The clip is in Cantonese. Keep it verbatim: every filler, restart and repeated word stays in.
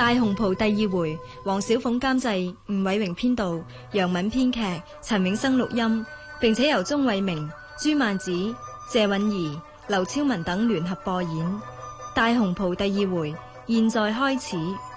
大紅袍第二回，黃小鳳監製，吳偉榮編導，楊敏編劇，陳永生錄音，並且由鍾偉明、朱曼子、謝韻儀、劉超文等聯合播演。大紅袍第二回，現在開始。